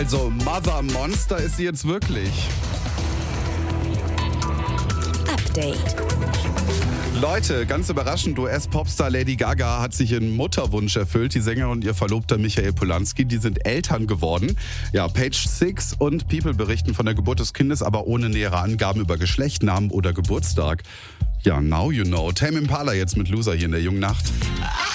Also Mother Monster ist sie jetzt wirklich. Update. Leute, ganz überraschend, US-Popstar Lady Gaga hat sich ihren Mutterwunsch erfüllt. Die Sängerin und ihr Verlobter Michael Polanski, die sind Eltern geworden. Ja, Page Six und People berichten von der Geburt des Kindes, aber ohne nähere Angaben über Geschlecht, Namen oder Geburtstag. Ja, now you know. Tame Impala jetzt mit Loser hier in der jungen Nacht.